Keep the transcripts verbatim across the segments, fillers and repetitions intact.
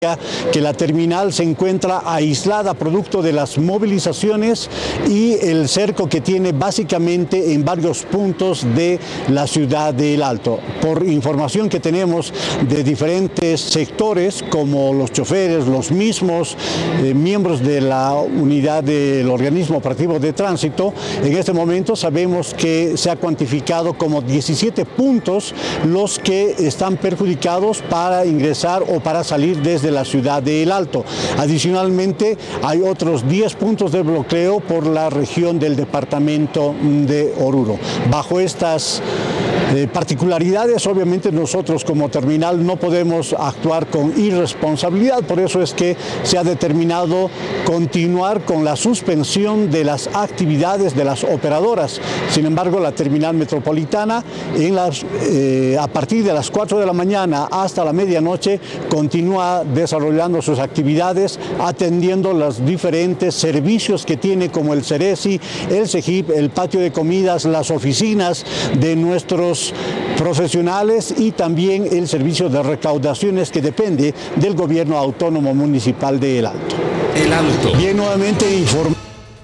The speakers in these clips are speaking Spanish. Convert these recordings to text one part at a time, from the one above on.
que la terminal se encuentra aislada producto de las movilizaciones y el cerco que tiene básicamente en varios puntos de la ciudad de El Alto. Por información que tenemos de diferentes sectores, como los choferes, los mismos eh, miembros de la unidad del organismo operativo de tránsito, en este momento sabemos que se ha cuantificado como diecisiete puntos los que están perjudicados para ingresar o para salir desde la ciudad de El Alto. Adicionalmente, hay otros diez puntos de bloqueo por la región del departamento de Oruro. Bajo estas eh, particularidades, obviamente nosotros como terminal no podemos actuar con irresponsabilidad, por eso es que se ha determinado continuar con la suspensión de las actividades de las operadoras. Sin embargo, la terminal metropolitana en las, eh, a partir de las cuatro de la mañana hasta la medianoche continúa desarrollando sus actividades, atendiendo los diferentes servicios que tiene, como el Ceresi, el CEGIP, el patio de comidas, las oficinas de nuestros profesionales y también el servicio de recaudaciones que depende del gobierno autónomo municipal de El Alto. El Alto. Bien, nuevamente informa.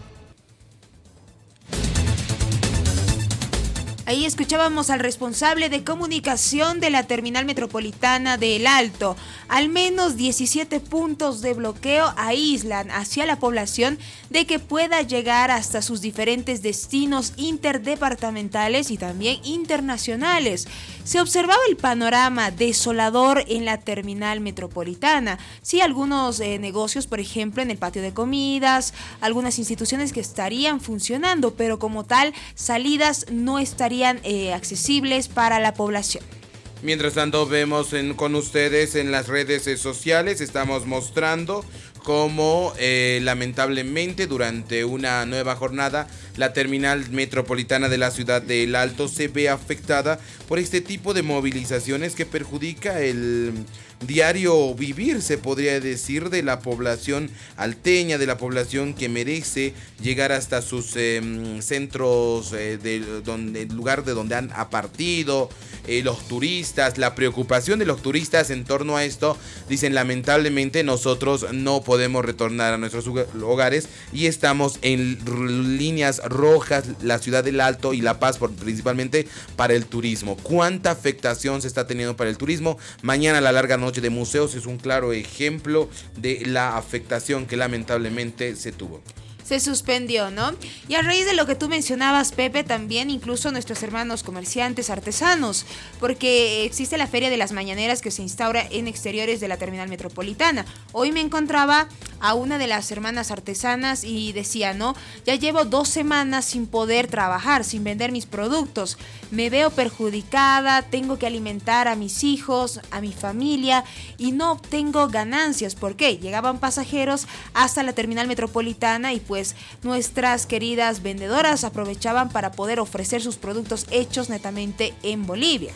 Ahí escuchábamos al responsable de comunicación de la terminal metropolitana de El Alto. Al menos diecisiete puntos de bloqueo aíslan hacia la población de que pueda llegar hasta sus diferentes destinos interdepartamentales y también internacionales. Se observaba el panorama desolador en la terminal metropolitana. Sí, algunos eh, negocios, por ejemplo, en el patio de comidas, algunas instituciones que estarían funcionando, pero como tal, salidas no estarían Eh, accesibles para la población. Mientras tanto, vemos en, con ustedes en las redes eh, sociales, estamos mostrando cómo eh, lamentablemente durante una nueva jornada la terminal metropolitana de la ciudad de El Alto se ve afectada por este tipo de movilizaciones que perjudica el diario vivir, se podría decir, de la población alteña, de la población que merece llegar hasta sus eh, centros, eh, de donde, el lugar de donde han partido, eh, los turistas, la preocupación de los turistas en torno a esto. Dicen, lamentablemente nosotros no podemos retornar a nuestros hogares y estamos en líneas rojas, la ciudad del Alto y La Paz, por, principalmente para el turismo. ¿Cuánta afectación se está teniendo para el turismo? Mañana la larga noche de museos es un claro ejemplo de la afectación que lamentablemente se tuvo. Se suspendió, ¿no? Y a raíz de lo que tú mencionabas, Pepe, también incluso nuestros hermanos comerciantes, artesanos, porque existe la Feria de las Mañaneras que se instaura en exteriores de la terminal metropolitana. Hoy me encontraba a una de las hermanas artesanas y decía, ¿no? Ya llevo dos semanas sin poder trabajar, sin vender mis productos. Me veo perjudicada, tengo que alimentar a mis hijos, a mi familia y no obtengo ganancias. ¿Por qué? Llegaban pasajeros hasta la terminal metropolitana y pues Pues nuestras queridas vendedoras aprovechaban para poder ofrecer sus productos hechos netamente en Bolivia.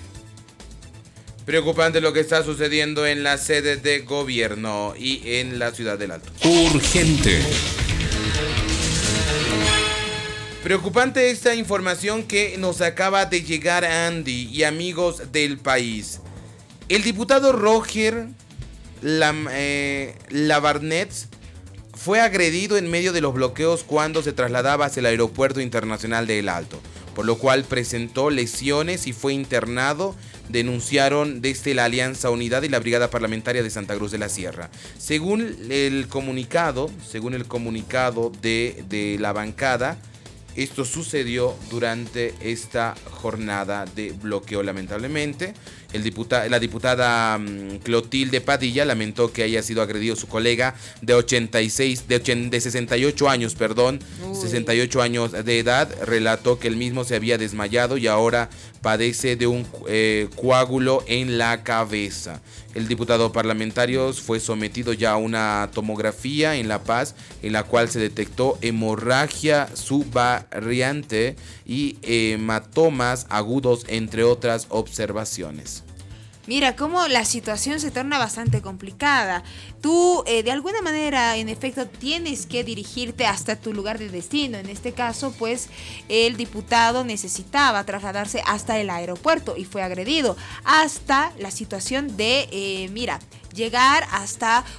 Preocupante lo que está sucediendo en las sedes de gobierno y en la ciudad del Alto. Urgente. Preocupante esta información que nos acaba de llegar, Andy y amigos del país. El diputado Roger Lam, eh, Labarnets fue agredido en medio de los bloqueos cuando se trasladaba hacia el aeropuerto internacional de El Alto, por lo cual presentó lesiones y fue internado, denunciaron desde la Alianza Unidad y la Brigada Parlamentaria de Santa Cruz de la Sierra. Según el comunicado, según el comunicado de, de la bancada, esto sucedió durante esta jornada de bloqueo, lamentablemente. El diputa, la diputada um, Clotilde Padilla lamentó que haya sido agredido su colega de ochenta y seis, de, ochenta, de sesenta y ocho años, perdón, Uy. sesenta y ocho años de edad. Relató que el mismo se había desmayado y ahora padece de un eh, coágulo en la cabeza. El diputado parlamentario fue sometido ya a una tomografía en La Paz, en la cual se detectó hemorragia subvariante y hematomas agudos, entre otras observaciones. Mira cómo la situación se torna bastante complicada. Tú, eh, de alguna manera, en efecto, tienes que dirigirte hasta tu lugar de destino. En este caso, pues, el diputado necesitaba trasladarse hasta el aeropuerto y fue agredido. Hasta la situación de, eh, mira, llegar hasta